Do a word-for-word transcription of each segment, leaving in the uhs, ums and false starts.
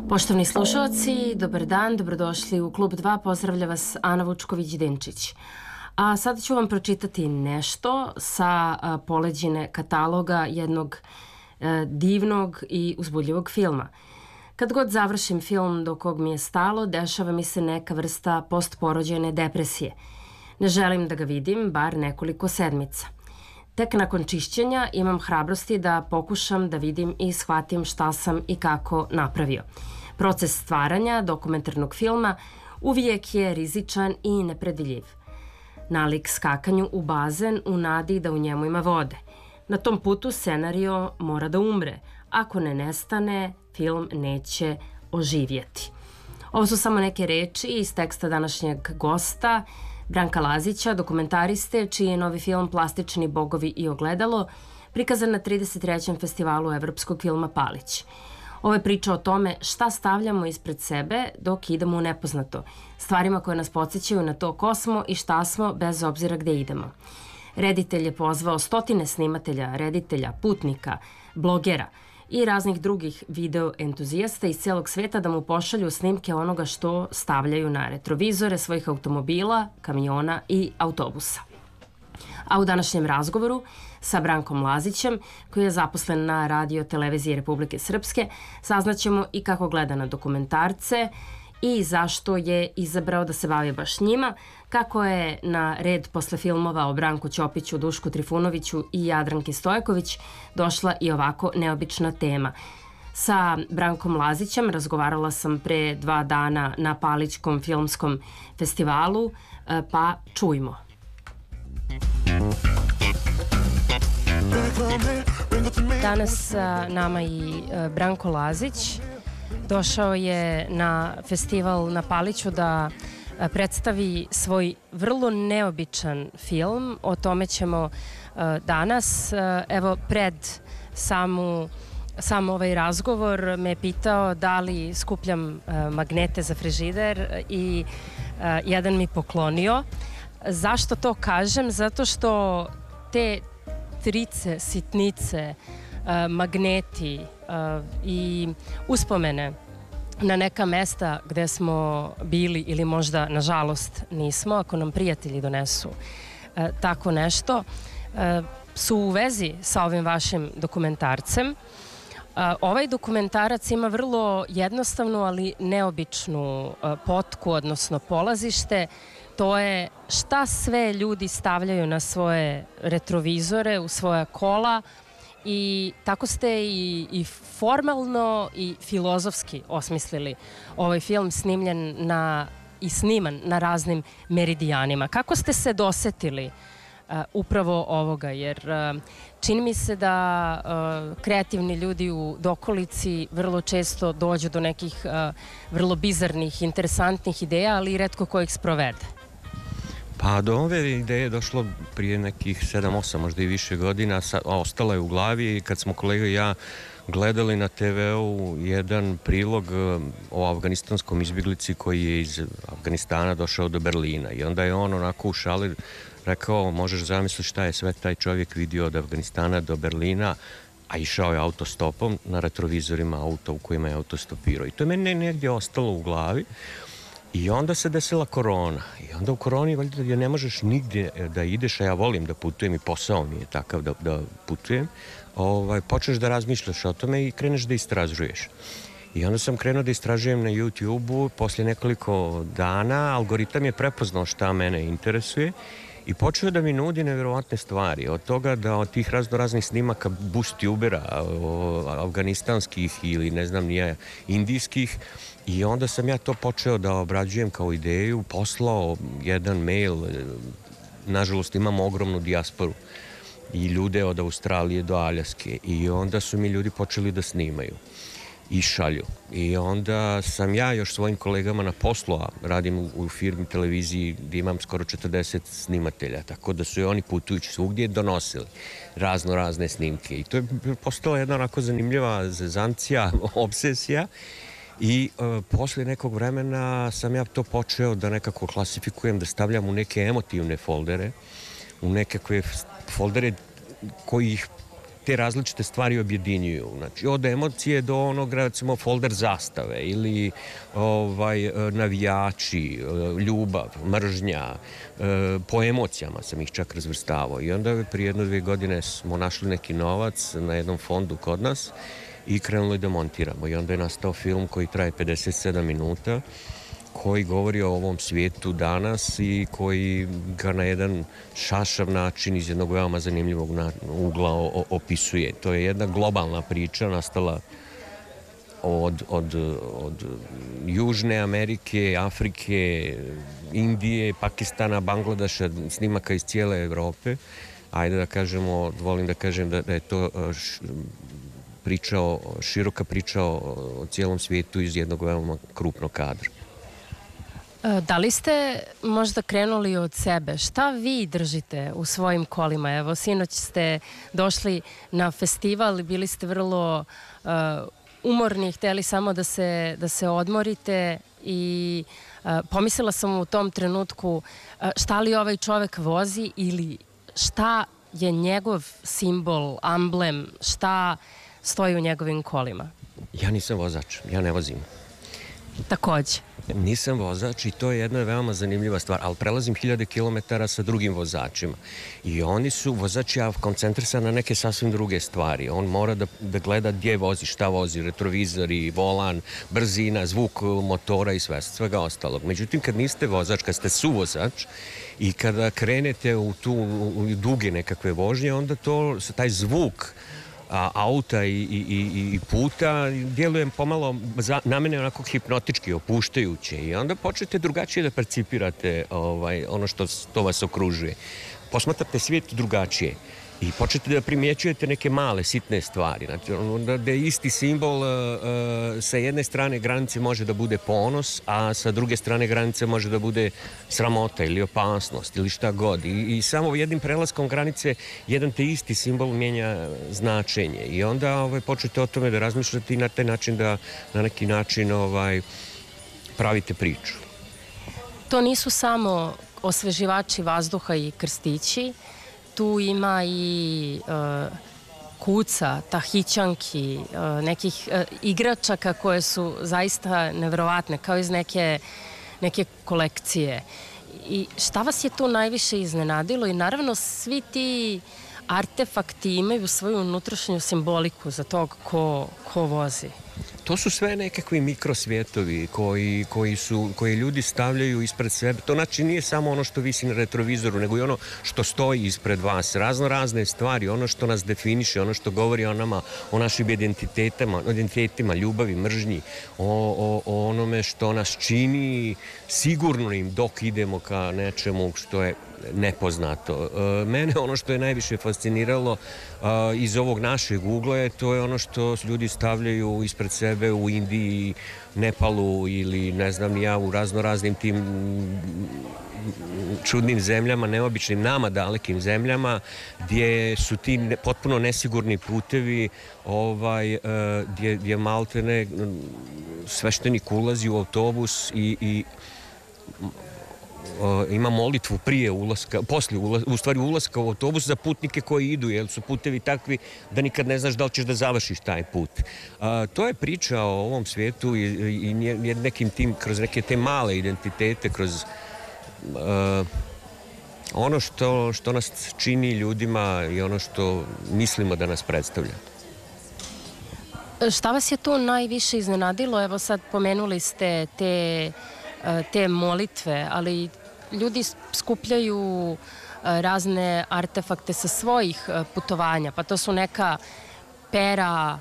Poštovni slušalci, dobar dan, dobrodošli u Klub dva, pozdravlja vas Ana Vučković-Dinčić. A sada ću vam pročitati nešto sa poleđine kataloga jednog divnog i uzbudljivog filma. Kad god završim film do kog mi je stalo, dešava mi se neka vrsta postporođajne depresije. Ne želim da ga vidim, bar nekoliko sedmica. Tek nakon čišćenja imam hrabrosti da pokušam da vidim i shvatim šta sam i kako napravio. Proces stvaranja dokumentarnog filma uvijek je rizičan i nepredviljiv. Nalik skakanju u bazen u nadi da u njemu ima vode. Na tom putu scenario mora da umre. Ako ne nestane, film neće oživjeti. Ovo su samo neke reči iz teksta današnjeg gosta, Branka Lazića, dokumentariste, čiji je novi film Plastični bogovi i ogledalo prikazan na trideset trećem festivalu evropskog filma Palić. Ovo je priča o tome šta stavljamo ispred sebe dok idemo u nepoznato, stvarima koje nas podsjećaju na to ko smo i šta smo bez obzira gde idemo. Reditelj je pozvao stotine snimatelja, reditelja, putnika, blogera i raznih drugih video entuzijasta iz celog sveta da mu pošalju snimke onoga što stavljaju na retrovizore svojih automobila, kamiona i autobusa. A u današnjem razgovoru sa Brankom Lazićem, koji je zaposlen na Radio televiziji Republike Srpske, saznaćemo i kako gleda na dokumentarce i zašto je izabrao da se bavi baš njima, kako je na red posle filmova o Branku Ćopiću, Dušku Trifunoviću i Jadranki Stojaković došla i ovako neobična tema. Sa Brankom Lazićem razgovarala sam pre dva dana na Palićkom filmskom festivalu, pa čujmo. Danas sa nama i Branko Lazić. Došao je na festival na Paliću da predstavi svoj vrlo neobičan film. O tome ćemo danas. Evo, pred samu, sam ovaj razgovor me je pitao da li skupljam magnete za frižider i jedan mi poklonio. Zašto to kažem? Zato što te trice, sitnice, magneti i uspomene na neka mesta gde smo bili ili možda nažalost nismo, ako nam prijatelji donesu tako nešto, su u vezi sa ovim vašim dokumentarcem. Ovaj dokumentarac ima vrlo jednostavnu, ali neobičnu potku, odnosno polazište. To je šta sve ljudi stavljaju na svoje retrovizore, u svoja kola, i tako ste i, i formalno i filozofski osmislili ovaj film, snimljen na, i sniman na raznim meridijanima. Kako ste se dosetili uh, upravo ovoga? Jer uh, čini mi se da uh, kreativni ljudi u dokolici vrlo često dođu do nekih uh, vrlo bizarnih, interesantnih ideja, ali i retko ko ih sprovede. Pa do ove ideje je došlo prije nekih sedam osam, možda i više godina, a ostala je u glavi kad smo kolega i ja gledali na te veu jedan prilog o afganistanskom izbjeglici koji je iz Afganistana došao do Berlina. I onda je on onako u šali rekao, možeš zamisliti šta je sve taj čovjek vidio od Afganistana do Berlina, a išao je autostopom na retrovizorima auta u kojima je autostopirao. I to je meni negdje ostalo u glavi. I onda se desila korona. I onda u koroni, valjda, da ne možeš nigdje da ideš, a ja volim da putujem i posao mi je takav da, da putujem, ovaj, počneš da razmišljaš o tome i kreneš da istražuješ. I onda sam krenuo da istražujem na YouTube-u, poslije nekoliko dana algoritam je prepoznao šta mene interesuje i počeo da mi nudi nevjerovatne stvari. Od toga da od tih razno raznih snimaka boost-tubera, afganistanskih ili ne znam nije, indijskih. I onda sam ja to počeo da obrađujem kao ideju, poslao jedan mail, nažalost imamo ogromnu dijasporu i ljude od Australije do Aljaske i onda su mi ljudi počeli da snimaju i šalju. I onda sam ja još svojim kolegama na poslu, a radim u, u firmi televiziji gdje imam skoro četrdeset snimatelja, tako da su i oni putujući svugdje donosili razno razne snimke. I to je postala jedna onako zanimljiva zezancija, obsesija. I e, poslije nekog vremena sam ja to počeo da nekako klasifikujem, da stavljam u neke emotivne foldere, u nekakve foldere koji ih te različite stvari objedinjuju. Znači, od emocije do onog, recimo, folder zastave ili ovaj, navijači, ljubav, mržnja, po emocijama sam ih čak razvrstavao. I onda prije jedno dvije godine smo našli neki novac na jednom fondu kod nas i krenuli da montiramo. I onda je nastao film koji traje pedeset sedam minuta, koji govori o ovom svijetu danas i koji ga na jedan šašav način iz jednog veoma zanimljivog ugla opisuje. To je jedna globalna priča nastala od, od, od Južne Amerike, Afrike, Indije, Pakistana, Bangladeša, snimaka iz cijele Evrope. Ajde da kažemo, volim da kažem da, da je to š, priča o, široka priča o, o cijelom svijetu iz jednog veoma krupnog kadra. Da li ste možda krenuli od sebe? Šta vi držite u svojim kolima? Evo, sinoć ste došli na festival i bili ste vrlo uh, umorni, htjeli samo da se, da se odmorite i uh, pomislila sam u tom trenutku uh, šta li ovaj čovek vozi ili šta je njegov simbol, amblem, šta stoji u njegovim kolima? Ja nisam vozač, ja ne vozim. Takođe. Nisam vozač i to je jedna veoma zanimljiva stvar, ali prelazim hiljade kilometara sa drugim vozačima. I oni su, vozač ja koncentrisan na neke sasvim druge stvari. On mora da, da gleda gdje vozi, šta vozi, retrovizori, volan, brzina, zvuk motora i sve, svega ostalog. Međutim, kad niste vozač, kad ste suvozač i kada krenete u tu u duge nekakve vožnje, onda to, taj zvuk A, auta i, i, i puta djelujem pomalo za, na mene onako hipnotički, opuštajuće i onda počnete drugačije da percipirate ovaj, ono što to vas okružuje. Posmatrate svijet drugačije i počnete da primjećujete neke male, sitne stvari. Znači, onda da je isti simbol uh, sa jedne strane granice može da bude ponos, a sa druge strane granice može da bude sramota ili opasnost ili šta god. I, i samo jednim prelaskom granice jedan te isti simbol mijenja značenje. I onda ovaj, počnete o tome da razmišljate i na taj način da na neki način ovaj, pravite priču. To nisu samo osveživači vazduha i krstići, tu ima i uh, kuca, tahićanki, uh, nekih uh, igračaka koje su zaista nevjerovatne, kao iz neke, neke kolekcije. I šta vas je tu najviše iznenadilo? I naravno svi ti artefakti imaju svoju unutrašnju simboliku za tog ko, ko vozi. To su sve nekakvi mikrosvjetovi koji, koji, su, koji ljudi stavljaju ispred sebe. To znači nije samo ono što visi na retrovizoru, nego i ono što stoji ispred vas. Razno razne stvari, ono što nas definiše, ono što govori o nama, o našim identitetima, identitetima, ljubavi, mržnji, o, o, o onome što nas čini sigurnim dok idemo ka nečemu što je nepoznato. Mene ono što je najviše fasciniralo iz ovog našeg ugla je to je ono što ljudi stavljaju ispred sebe u Indiji, Nepalu ili ne znam ni ja u razno raznim tim čudnim zemljama, neobičnim nama dalekim zemljama gdje su ti ne, potpuno nesigurni putevi ovaj, gdje, gdje maltene sveštenik ulazi u autobus i, i Uh, ima molitvu prije ulaska, poslije ulaska, u stvari ulaska u autobus za putnike koji idu, jer su putevi takvi da nikad ne znaš da li ćeš da završiš taj put. Uh, to je priča o ovom svijetu i, i, i nekim tim, kroz neke te male identitete, kroz uh, ono što, što nas čini ljudima i ono što mislimo da nas predstavlja. Šta vas je tu najviše iznenadilo? Evo sad pomenuli ste te te molitve, ali ljudi skupljaju razne artefakte sa svojih putovanja, pa to su neka pera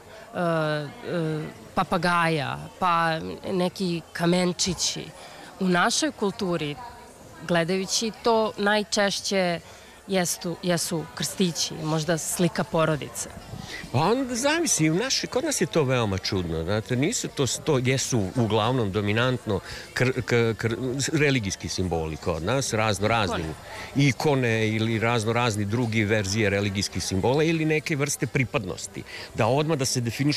papagaja, pa neki kamenčići. U našoj kulturi, gledajući to, najčešće jesu, jesu krstići, možda slika porodice. Pa onda zavisi, u naši, kod nas je to veoma čudno, znate, nisu to, to jesu uglavnom dominantno kr, kr, kr, religijski simboli kod nas, razno razni ikone ili razno razni drugi verzije religijskih simbola ili neke vrste pripadnosti, da odmah da se definiše